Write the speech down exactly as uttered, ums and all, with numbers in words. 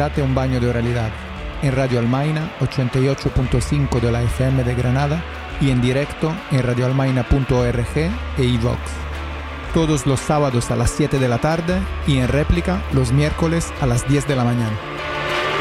date un baño de realidad en Radio Almaina ochenta y ocho punto cinco de la F M de Granada y en directo en radio almaina punto org e iVox. Todos los sábados a las siete de la tarde y en réplica los miércoles a las diez de la mañana.